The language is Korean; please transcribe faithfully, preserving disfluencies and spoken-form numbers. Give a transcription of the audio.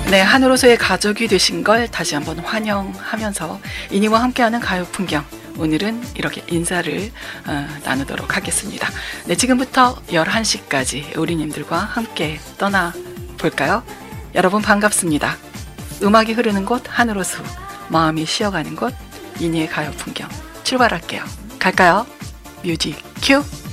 네, 하늘호소의 가족이 되신 걸 다시 한번 환영하면서 이니와 함께하는 가요 풍경, 오늘은 이렇게 인사를 어, 나누도록 하겠습니다. 네, 지금부터 열한 시까지 우리님들과 함께 떠나볼까요? 여러분 반갑습니다. 음악이 흐르는 곳 하늘호수, 마음이 쉬어가는 곳 이니의 가요 풍경 출발할게요. 갈까요? 뮤직 큐!